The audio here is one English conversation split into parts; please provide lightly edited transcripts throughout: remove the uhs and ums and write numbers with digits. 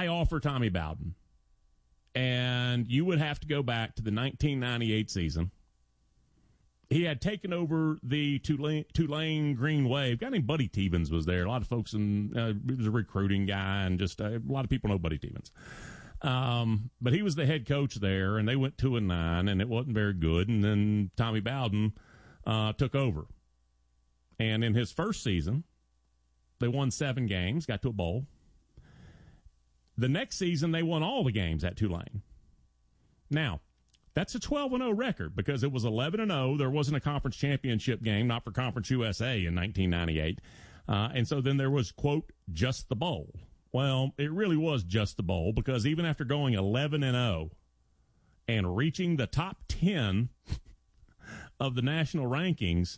I offer Tommy Bowden, and you would have to go back to the 1998 season. He had taken over the Tulane Green Wave. A guy named Buddy Tevens was there. A lot of folks, he was a recruiting guy, and just a lot of people know Buddy Tevens. But he was the head coach there, and they went 2-9, and it wasn't very good. And then Tommy Bowden took over. And in his first season, they won 7 games, got to a bowl. The next season, they won all the games at Tulane. Now, that's a 12-0 record because it was 11-0. There wasn't a conference championship game, not for Conference USA in 1998. And so then there was, quote, just the bowl. Well, it really was just the bowl because even after going 11-0 and reaching the top 10 of the national rankings,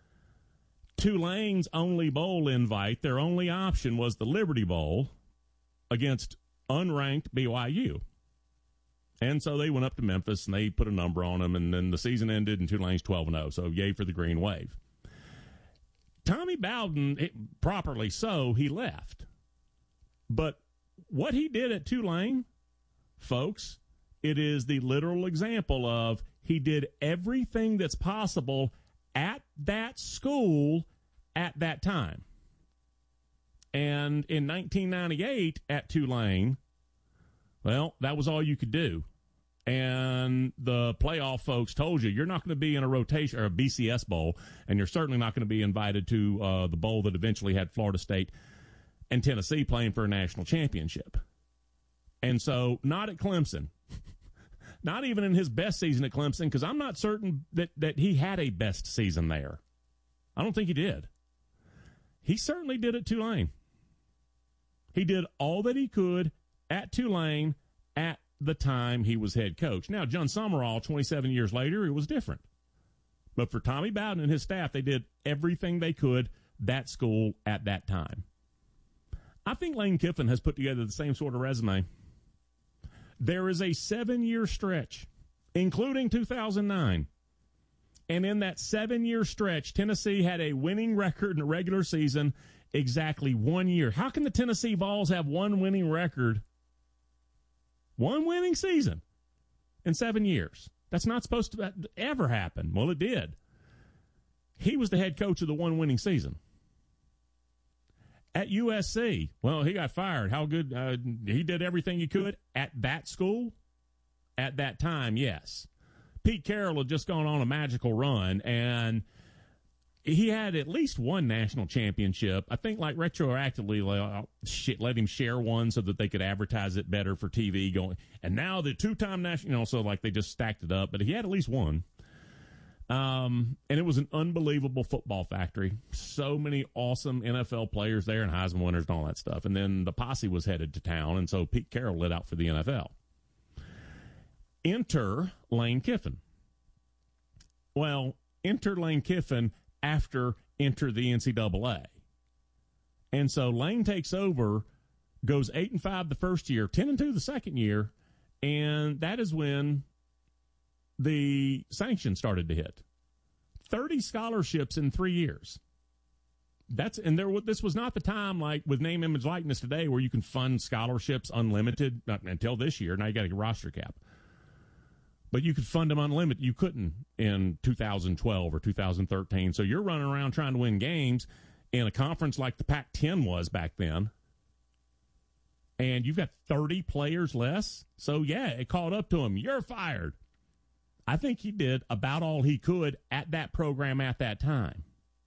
Tulane's only bowl invite, their only option was the Liberty Bowl against unranked BYU. And so they went up to Memphis, and they put a number on them, and then the season ended, and Tulane's 12-0, so yay for the Green Wave. Tommy Bowden, properly so, he left. But what he did at Tulane, folks, it is the literal example of he did everything that's possible at that school at that time. And in 1998 at Tulane, well, that was all you could do. And the playoff folks told you, you're not going to be in a rotation or a BCS bowl, and you're certainly not going to be invited to the bowl that eventually had Florida State and Tennessee playing for a national championship. And so not at Clemson, not even in his best season at Clemson, because I'm not certain that he had a best season there. I don't think he did. He certainly did at Tulane. He did all that he could at Tulane at the time he was head coach. Now, John Summerall, 27 years later, it was different. But for Tommy Bowden and his staff, they did everything they could that school at that time. I think Lane Kiffin has put together the same sort of resume. There is a 7-year stretch, including 2009. And in that 7-year stretch, Tennessee had a winning record in the regular season exactly 1 year. How can the Tennessee Vols have one winning record, one winning season in 7 years? That's not supposed to ever happen. Well, it did. He was the head coach of the one winning season. At USC, well, he got fired. How good? He did everything he could at that school at that time, yes. Pete Carroll had just gone on a magical run, and he had at least one national championship. I think, like, retroactively, let him share one so that they could advertise it better for TV going. And now the 2-time national, so like they just stacked it up, but he had at least one. And it was an unbelievable football factory. So many awesome NFL players there and Heisman winners and all that stuff. And then the posse was headed to town, and so Pete Carroll lit out for the NFL. Enter Lane Kiffin. Well, enter Lane Kiffin after enter the NCAA. And so Lane takes over, goes 8-5 the first year, 10-2 the second year, and that is when the sanctions started to hit. 30 scholarships in 3 years. This was not the time like with name, image, likeness today where you can fund scholarships unlimited, not until this year. Now you got a roster cap. But you could fund them unlimited. You couldn't in 2012 or 2013. So you're running around trying to win games in a conference like the Pac-10 was back then. And you've got 30 players less. So, yeah, it caught up to him. You're fired. I think he did about all he could at that program at that time.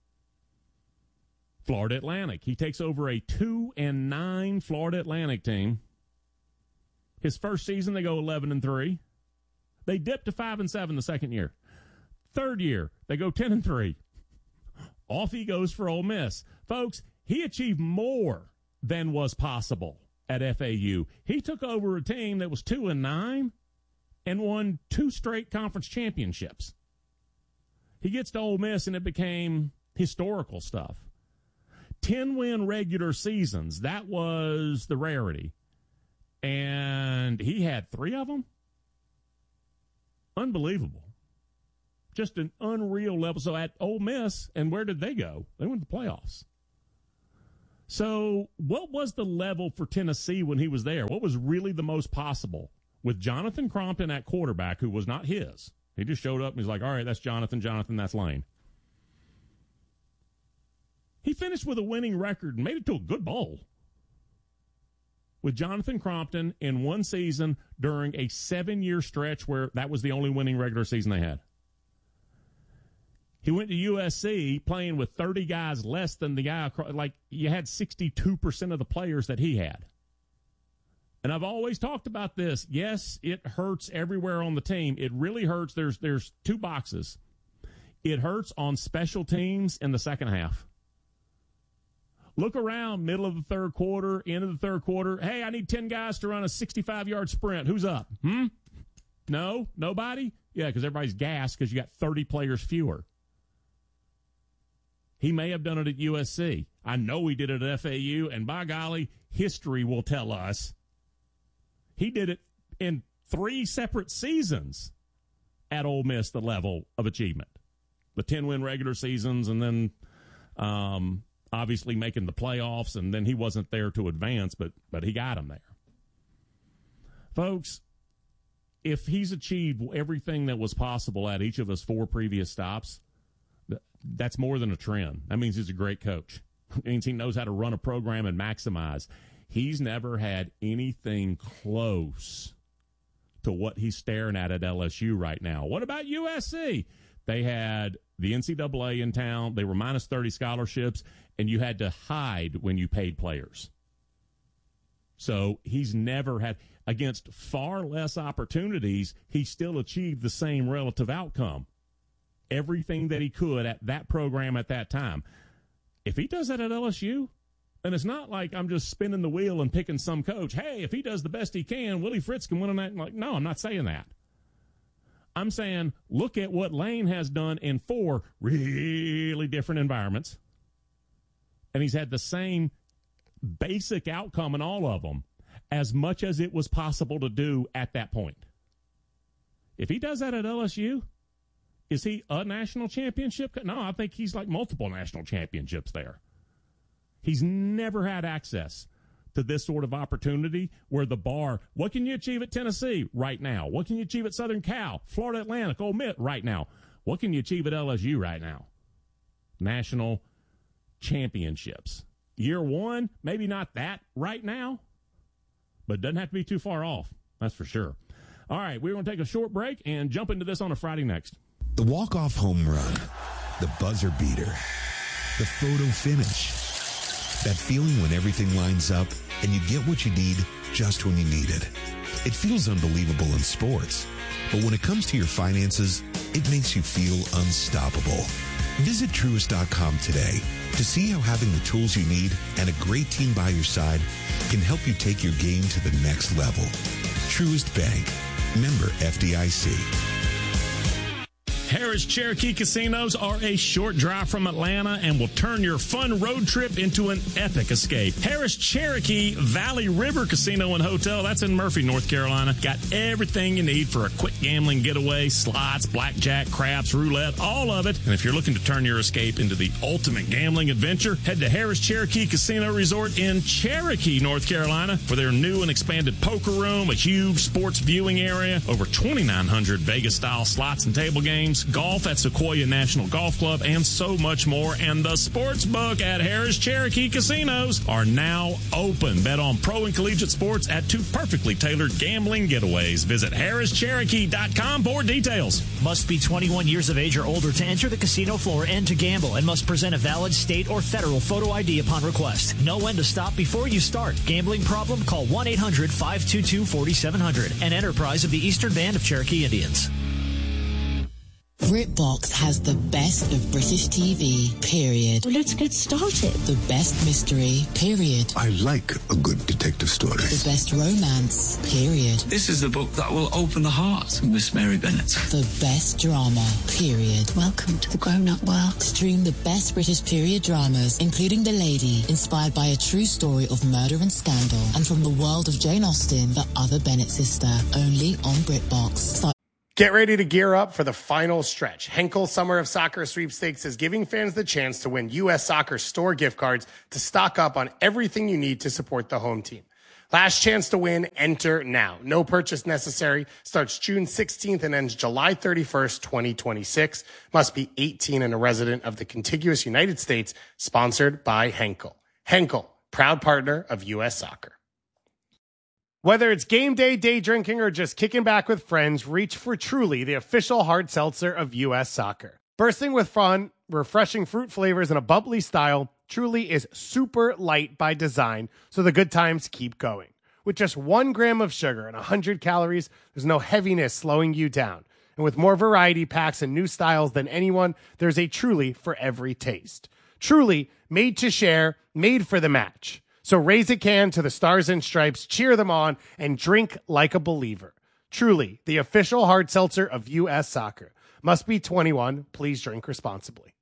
Florida Atlantic. He takes over a 2-9 Florida Atlantic team. His first season, they go 11-3. They dip to 5-7 the second year. Third year, they go 10-3. Off he goes for Ole Miss. Folks, he achieved more than was possible at FAU. He took over a team that was 2-9 and won 2 straight conference championships. He gets to Ole Miss, and it became historical stuff. 10-win regular seasons. That was the rarity. And he had 3 of them. Unbelievable. Just an unreal level. So at Ole Miss, and where did they go? They went to the playoffs. So what was the level for Tennessee when he was there? What was really the most possible? With Jonathan Crompton at quarterback, who was not his. He just showed up and he's like, all right, that's Jonathan, that's Lane. He finished with a winning record and made it to a good bowl. With Jonathan Crompton in one season during a 7-year stretch where that was the only winning regular season they had. He went to USC playing with 30 guys less than the guy. Like, you had 62% of the players that he had. And I've always talked about this. Yes, it hurts everywhere on the team. It really hurts. There's two boxes. It hurts on special teams in the second half. Look around, middle of the third quarter, end of the third quarter. Hey, I need 10 guys to run a 65-yard sprint. Who's up? No? Nobody? Yeah, because everybody's gassed because you got 30 players fewer. He may have done it at USC. I know he did it at FAU, and by golly, history will tell us he did it in 3 separate seasons at Ole Miss, the level of achievement. The 10-win regular seasons, and then obviously making the playoffs, and then he wasn't there to advance, but he got him there. Folks, if he's achieved everything that was possible at each of his 4 previous stops, that's more than a trend. That means he's a great coach. It means he knows how to run a program and maximize. He's never had anything close to what he's staring at LSU right now. What about USC? They had the NCAA in town. They were minus 30 scholarships, and you had to hide when you paid players. So he's never had, against far less opportunities, he still achieved the same relative outcome. Everything that he could at that program at that time. If he does that at LSU, and it's not like I'm just spinning the wheel and picking some coach. Hey, if he does the best he can, Willie Fritz can win on that. Like, no, I'm not saying that. I'm saying look at what Lane has done in 4 really different environments. And he's had the same basic outcome in all of them as much as it was possible to do at that point. If he does that at LSU, is he a national championship? No, I think he's like multiple national championships there. He's never had access to this sort of opportunity where the bar, what can you achieve at Tennessee right now? What can you achieve at Southern Cal, Florida Atlantic, Ole Miss right now? What can you achieve at LSU right now? National championships. Year 1, maybe not that right now, but it doesn't have to be too far off. That's for sure. All right, we're going to take a short break and jump into this on a Friday next. The walk-off home run, the buzzer beater, the photo finish. That feeling when everything lines up and you get what you need just when you need it. It feels unbelievable in sports, but when it comes to your finances, it makes you feel unstoppable. Visit Truist.com today to see how having the tools you need and a great team by your side can help you take your game to the next level. Truist Bank. Member FDIC. Harris Cherokee Casinos are a short drive from Atlanta and will turn your fun road trip into an epic escape. Harris Cherokee Valley River Casino and Hotel, that's in Murphy, North Carolina. Got everything you need for a quick gambling getaway, slots, blackjack, craps, roulette, all of it. And if you're looking to turn your escape into the ultimate gambling adventure, head to Harris Cherokee Casino Resort in Cherokee, North Carolina for their new and expanded poker room, a huge sports viewing area, over 2,900 Vegas-style slots and table games, golf at Sequoia National Golf Club, and so much more. And the sports book at Harris Cherokee Casinos are now open. Bet on pro and collegiate sports at 2 perfectly tailored gambling getaways. Visit HarrisCherokee.com for details. Must be 21 years of age or older to enter the casino floor and to gamble, and must present a valid state or federal photo ID upon request. Know when to stop before you start. Gambling problem? Call 1-800-522-4700. An enterprise of the Eastern Band of Cherokee Indians. BritBox has the best of British TV, period. Well, let's get started. The best mystery, period. I like a good detective story. The best romance, period. This is the book that will open the heart of Miss Mary Bennett. The best drama, period. Welcome to the grown-up world. Stream the best British period dramas, including The Lady, inspired by a true story of murder and scandal, and from the world of Jane Austen, The Other Bennett Sister, only on BritBox. Get ready to gear up for the final stretch. Henkel Summer of Soccer Sweepstakes is giving fans the chance to win U.S. Soccer store gift cards to stock up on everything you need to support the home team. Last chance to win, enter now. No purchase necessary. Starts June 16th and ends July 31st, 2026. Must be 18 and a resident of the contiguous United States. Sponsored by Henkel. Henkel, proud partner of U.S. Soccer. Whether it's game day, day drinking, or just kicking back with friends, reach for Truly, the official hard seltzer of U.S. Soccer. Bursting with fun, refreshing fruit flavors, and a bubbly style, Truly is super light by design, so the good times keep going. With just 1 gram of sugar and 100 calories, there's no heaviness slowing you down. And with more variety packs and new styles than anyone, there's a Truly for every taste. Truly, made to share, made for the match. So raise a can to the Stars and Stripes, cheer them on, and drink like a believer. Truly, the official hard seltzer of U.S. Soccer. Must be 21. Please drink responsibly.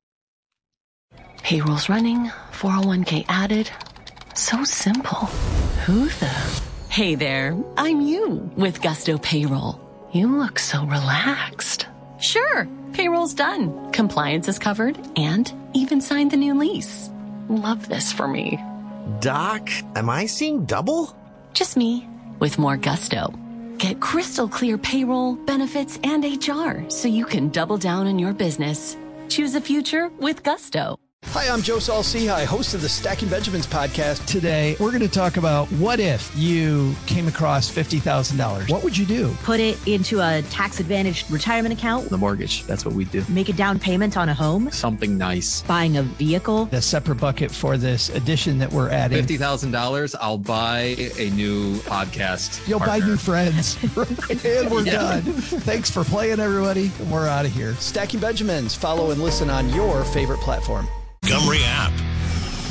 Payroll's running, 401k added. So simple. Who the? Hey there, I'm you with Gusto Payroll. You look so relaxed. Sure, payroll's done. Compliance is covered and even signed the new lease. Love this for me. Doc, am I seeing double? Just me, with more gusto. Get crystal clear payroll, benefits, and HR so you can double down on your business. Choose a future with Gusto. Hi, I'm Joe Saul-Sehy, host of the Stacking Benjamins podcast. Today, we're going to talk about what if you came across $50,000? What would you do? Put it into a tax-advantaged retirement account. The mortgage, that's what we do. Make a down payment on a home. Something nice. Buying a vehicle. A separate bucket for this addition that we're adding. $50,000, I'll buy a new podcast You'll partner. buy new friends. And we're done. Thanks for playing, everybody. We're out of here. Stacking Benjamins. Follow and listen on your favorite platform. Montgomery app.